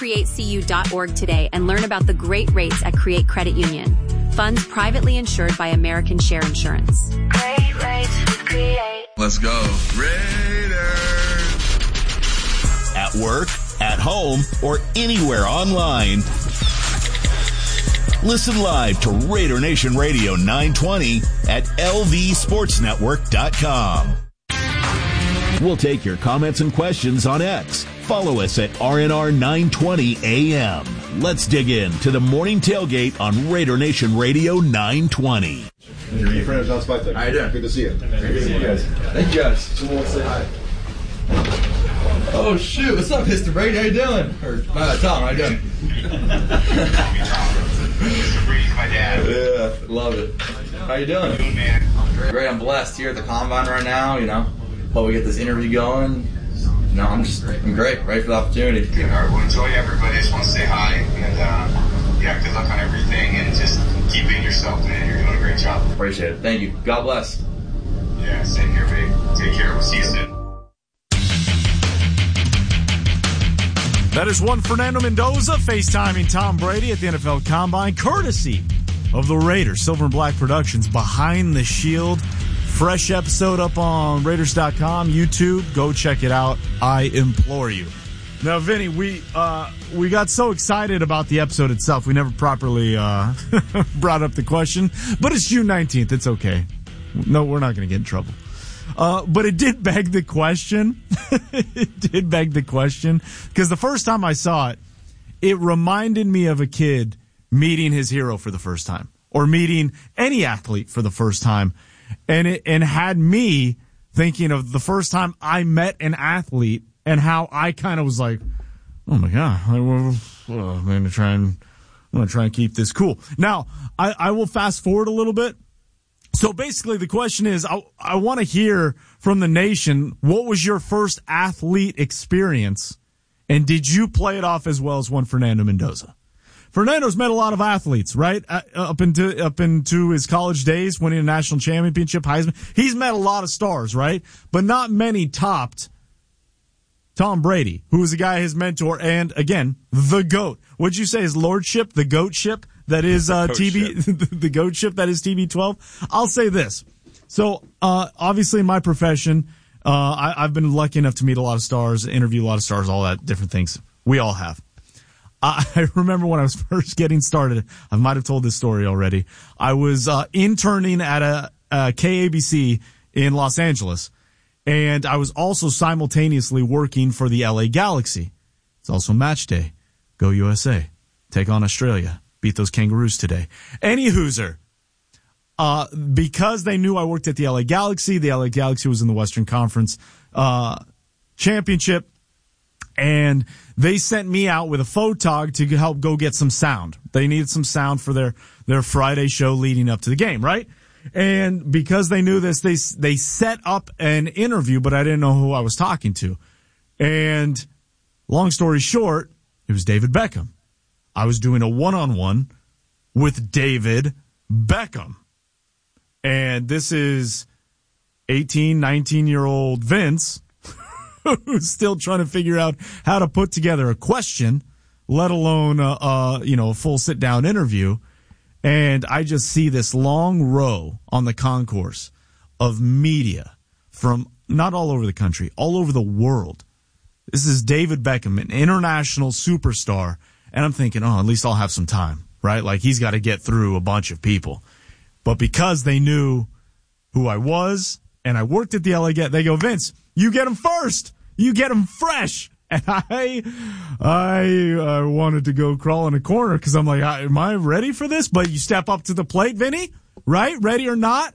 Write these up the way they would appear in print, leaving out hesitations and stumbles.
CreateCU.org today and learn about the great rates at Create Credit Union. Funds privately insured by American Share Insurance. Great rates with Create. Let's go Raiders! At work, at home, or anywhere online. Listen live to Raider Nation Radio 920 at lvsportsnetwork.com. We'll take your comments and questions on X. Follow us at RNR 920 AM. Let's dig in to the morning tailgate on Raider Nation Radio 920. Your friend John Spike. How you doing? Good to see you. Good to see you guys. Thank you guys. Someone say hi. Oh shoot! What's up, Mr. Brady? How you doing? Or Tom? How you doing? Mr. Brady's my dad. Yeah, love it. How you doing? Good, man. Great. I'm blessed here at the Combine right now. Hope we get this interview going. I'm great. Ready for the opportunity. All right, well, enjoy everybody. I just want to say hi. And, good luck on everything. And just keep being yourself, man. You're doing a great job. Appreciate it. Thank you. God bless. Yeah, same here, babe. Take care. We'll see you soon. That is one Fernando Mendoza FaceTiming Tom Brady at the NFL Combine, courtesy of the Raiders. Silver and Black Productions, Behind the Shield. Fresh episode up on Raiders.com, YouTube. Go check it out. I implore you. Now, Vinny, we got so excited about the episode itself, we never properly brought up the question. But it's June 19th. It's okay. No, we're not going to get in trouble. But it did beg the question. It did beg the question. Because the first time I saw it, it reminded me of a kid meeting his hero for the first time. Or meeting any athlete for the first time. And had me thinking of the first time I met an athlete and how I kind of was like, oh my God, I'm going to try and keep this cool. Now, I will fast forward a little bit. So basically the question is, I want to hear from the nation, what was your first athlete experience? And did you play it off as well as one Fernando Mendoza? Fernando's met a lot of athletes, right? Up into his college days, winning a national championship, Heisman. He's met a lot of stars, right? But not many topped Tom Brady, who was the guy, his mentor, and again, the GOAT. What'd you say, his lordship, the GOATship that is the GOATship that is TB12? I'll say this. So, obviously in my profession, I've been lucky enough to meet a lot of stars, interview a lot of stars, all that different things. We all have. I remember when I was first getting started, I might have told this story already. I was interning at a KABC in Los Angeles, and I was also simultaneously working for the LA Galaxy. It's also match day. Go USA. Take on Australia. Beat those Kangaroos today. Any hooser. Because they knew I worked at the LA Galaxy was in the Western Conference Championship. And they sent me out with a photog to help go get some sound. They needed some sound for their Friday show leading up to the game, right? And because they knew this, they set up an interview, but I didn't know who I was talking to. And long story short, it was David Beckham. I was doing a one-on-one with David Beckham. And this is 18, 19-year-old Vince, who's still trying to figure out how to put together a question, let alone a full sit-down interview. And I just see this long row on the concourse of media from not all over the country, all over the world. This is David Beckham, an international superstar. And I'm thinking, at least I'll have some time, right? Like, he's got to get through a bunch of people. But because they knew who I was and I worked at the LA Galaxy, they go, Vince, you get him first. You get him fresh. And I wanted to go crawl in a corner because I'm like, am I ready for this? But you step up to the plate, Vinny, right? Ready or not?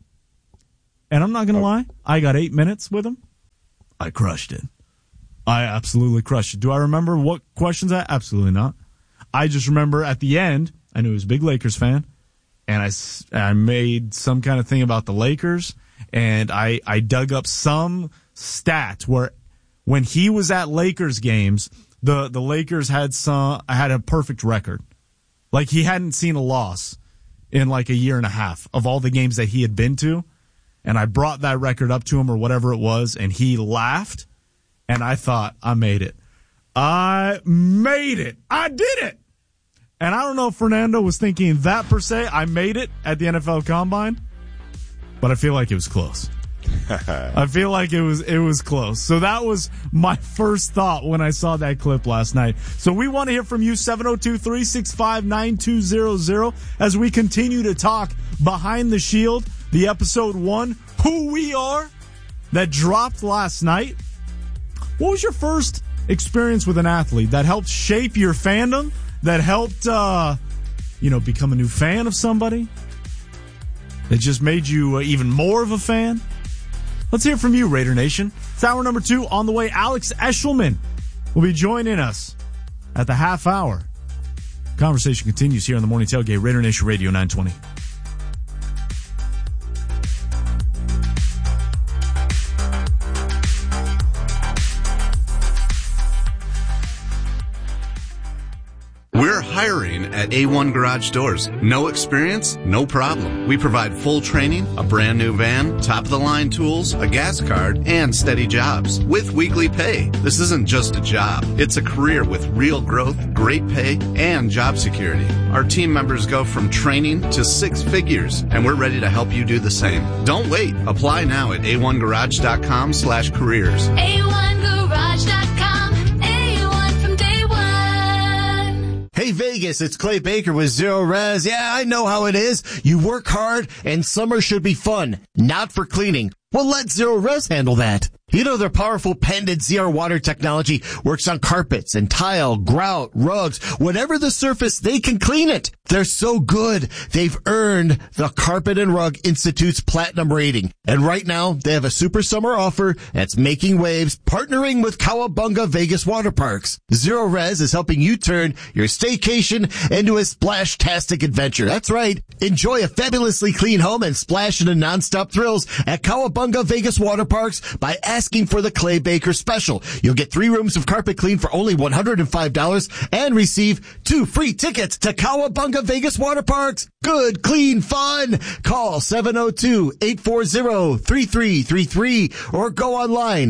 And I'm not going to lie. I got 8 minutes with him. I crushed it. I absolutely crushed it. Do I remember what questions absolutely not. I just remember at the end, I knew he was a big Lakers fan. And I made some kind of thing about the Lakers. And I dug up some stat where when he was at Lakers games, the Lakers had a perfect record. Like, he hadn't seen a loss in like a year and a half of all the games that he had been to. And I brought that record up to him or whatever it was, and he laughed. And I thought, I made it. I made it. I did it. And I don't know if Fernando was thinking that per se. I made it at the NFL Combine, but I feel like it was close. I feel like it was close. So that was my first thought when I saw that clip last night. So we want to hear from you, 702-365-9200, as we continue to talk Behind the Shield, the episode 1, Who We Are, that dropped last night. What was your first experience with an athlete that helped shape your fandom, that helped, become a new fan of somebody, that just made you even more of a fan? Let's hear from you, Raider Nation. It's hour number 2 on the way. Alex Eshelman will be joining us at the half hour. Conversation continues here on the Morning Tailgate, Raider Nation Radio 920. We're hiring at A1 Garage Doors. No experience? No problem. We provide full training, a brand new van, top-of-the-line tools, a gas card, and steady jobs with weekly pay. This isn't just a job. It's a career with real growth, great pay, and job security. Our team members go from training to 6 figures, and we're ready to help you do the same. Don't wait. Apply now at a1garage.com/careers. A1garage.com. A1 from day one. Hey Vegas, it's Clay Baker with Zero Res. Yeah, I know how it is. You work hard and summer should be fun, not for cleaning. Well, let Zero Res handle that. You know, their powerful patented ZR water technology works on carpets and tile, grout, rugs, whatever the surface, they can clean it. They're so good, they've earned the Carpet and Rug Institute's platinum rating. And right now, they have a super summer offer that's making waves, partnering with Cowabunga Vegas Water Parks. Zero Res is helping you turn your staycation into a splash-tastic adventure. That's right. Enjoy a fabulously clean home and splash into nonstop thrills at Cowabunga Vegas Water Parks by asking for the Clay Baker special. You'll get 3 rooms of carpet clean for only $105 and receive 2 free tickets to Cowabunga Vegas Water Parks. Good, clean fun. Call 702-840-3333 or go online,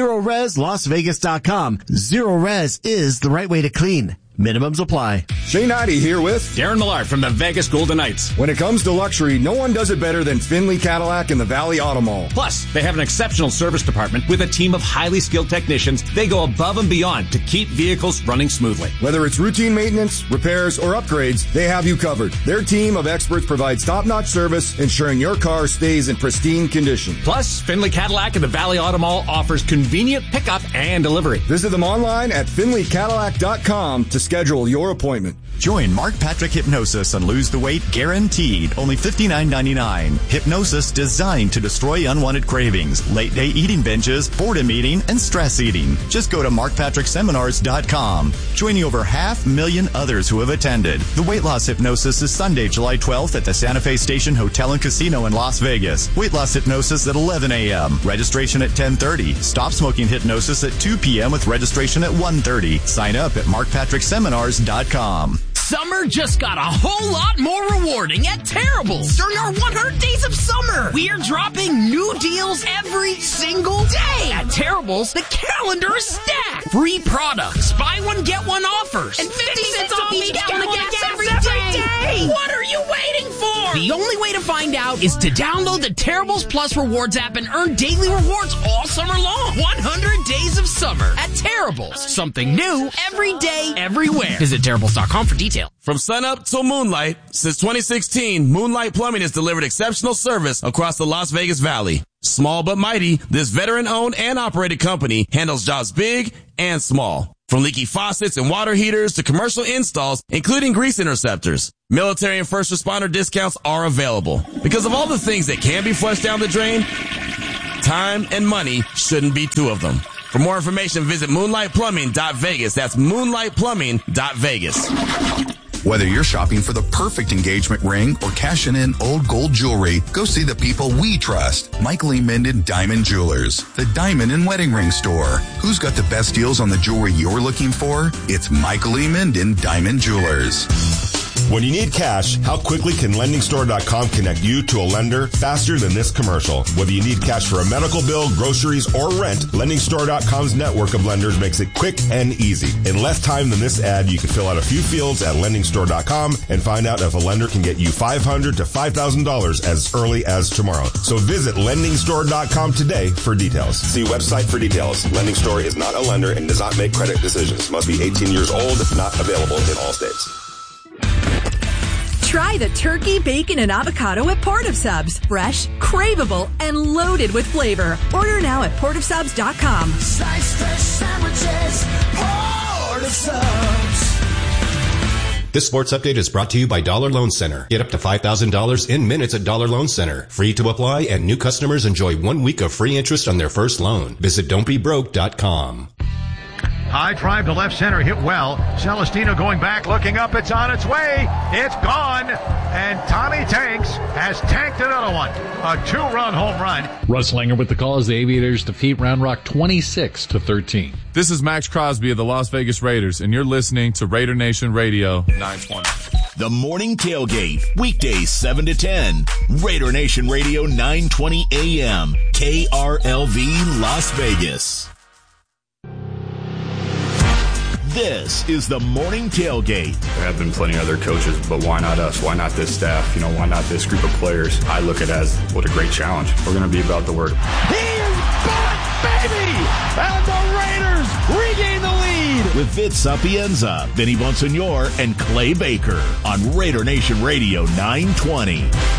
ZeroResLasVegas.com. Zero Res is the right way to clean. Minimums apply. Shane Heide here with Darren Millard from the Vegas Golden Knights. When it comes to luxury, no one does it better than Finley Cadillac in the Valley Auto Mall. Plus, they have an exceptional service department with a team of highly skilled technicians. They go above and beyond to keep vehicles running smoothly. Whether it's routine maintenance, repairs, or upgrades, they have you covered. Their team of experts provides top-notch service, ensuring your car stays in pristine condition. Plus, Finley Cadillac in the Valley Auto Mall offers convenient pickup and delivery. Visit them online at FinleyCadillac.com to schedule your appointment. Join Mark Patrick Hypnosis and lose the weight guaranteed. Only $59.99. Hypnosis designed to destroy unwanted cravings, late day eating binges, boredom eating, and stress eating. Just go to markpatrickseminars.com. Joining over 500,000 others who have attended. The weight loss hypnosis is Sunday, July 12th at the Santa Fe Station Hotel and Casino in Las Vegas. Weight loss hypnosis at 11 a.m. Registration at 10:30. Stop smoking hypnosis at 2 p.m. with registration at 1:30. Sign up at markpatrickseminars.com. Summer just got a whole lot more rewarding at Terrible's during our 100 Days of Summer. We are dropping new deals every single day. At Terrible's, the calendar is stacked. Free products, buy one, get one offers, and 50 cents off each gallon of gas every day. What are you waiting for? The only way to find out is to download the Terrible's Plus Rewards app and earn daily rewards all summer long. 100 Days of Summer at Terrible's. Something new every day, everywhere. Visit Terrible's.com for details. From sunup till moonlight, since 2016, Moonlight Plumbing has delivered exceptional service across the Las Vegas Valley. Small but mighty, this veteran-owned and operated company handles jobs big and small. From leaky faucets and water heaters to commercial installs, including grease interceptors. Military and first responder discounts are available. Because of all the things that can be flushed down the drain, time and money shouldn't be 2 of them. For more information, visit moonlightplumbing.vegas. That's moonlightplumbing.vegas. Whether you're shopping for the perfect engagement ring or cashing in old gold jewelry, go see the people we trust. Michael E. Minden Diamond Jewelers, the diamond and wedding ring store. Who's got the best deals on the jewelry you're looking for? It's Michael E. Minden Diamond Jewelers. When you need cash, how quickly can LendingStore.com connect you to a lender faster than this commercial? Whether you need cash for a medical bill, groceries, or rent, LendingStore.com's network of lenders makes it quick and easy. In less time than this ad, you can fill out a few fields at LendingStore.com and find out if a lender can get you $500 to $5,000 as early as tomorrow. So visit LendingStore.com today for details. See website for details. Lending Store is not a lender and does not make credit decisions. Must be 18 years old. Not available in all states. Try the turkey, bacon, and avocado at Port of Subs. Fresh, craveable, and loaded with flavor. Order now at portofsubs.com. Slice fresh sandwiches, Port of Subs. This sports update is brought to you by Dollar Loan Center. Get up to $5,000 in minutes at Dollar Loan Center. Free to apply, and new customers enjoy 1 week of free interest on their first loan. Visit don'tbebroke.com. High drive to left center, hit well. Celestino going back, looking up. It's on its way. It's gone. And Tommy Tanks has tanked another one. A 2-run home run. Russ Langer with the call as the Aviators defeat Round Rock 26-13. This is Max Crosby of the Las Vegas Raiders, and you're listening to Raider Nation Radio 920. The Morning Tailgate, weekdays 7 to 10. Raider Nation Radio 920 AM. KRLV Las Vegas. This is the Morning Tailgate. There have been plenty of other coaches, but why not us? Why not this staff? Why not this group of players? I look at it as, what a great challenge. We're going to be about the work. He is back, baby! And the Raiders regain the lead! With Vince Sapienza, Vinny Bonsignor, and Clay Baker on Raider Nation Radio 920.